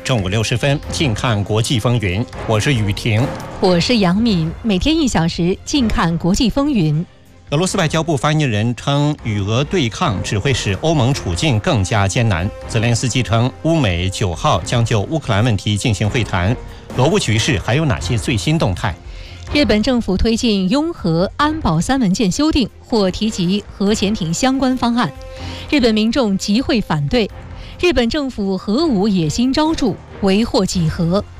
正午60分，近看国际风云。我是雨婷， 我是杨敏。每天1小时，近看国际风云。 俄罗斯外交部发言人称，与俄对抗只会使欧盟处境更加艰难。泽连斯基称，乌美9号将就乌克兰问题进行会谈。俄乌局势还有哪些最新动态？ 日本政府推进拥核安保3文件修订，或提及核潜艇相关方案。日本民众集会反对。日本政府核武野心昭著，为祸几何。